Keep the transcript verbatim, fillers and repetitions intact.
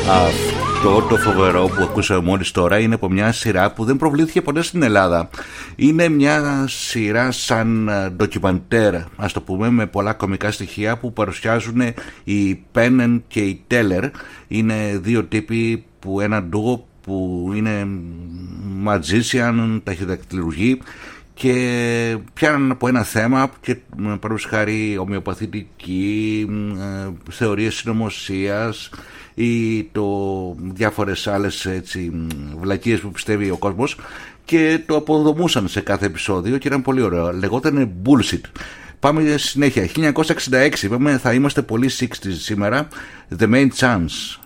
Αυτό το φοβερό που ακούσαμε μόλις τώρα είναι από μια σειρά που δεν προβλήθηκε ποτέ στην Ελλάδα. Είναι μια σειρά σαν ντοκιμαντέρ, ας το πούμε, με πολλά κωμικά στοιχεία που παρουσιάζουν οι Πένεν και οι Τέλερ. Είναι δύο τύποι που ένα ντουο που είναι magician, ταχυδακτηλουργοί, και πιάνουν από ένα θέμα και παραδείγματος χάρη ομοιοπαθητική, θεωρίες συνωμοσίας ή το διάφορες άλλες έτσι, βλακίες που πιστεύει ο κόσμος, και το αποδομούσαν σε κάθε επεισόδιο και ήταν πολύ ωραίο. Λεγότανε Bullshit. Πάμε συνέχεια. χίλια εννιακόσια εξήντα έξι, είπαμε, θα είμαστε πολύ εξήντα σήμερα. The Main Chance.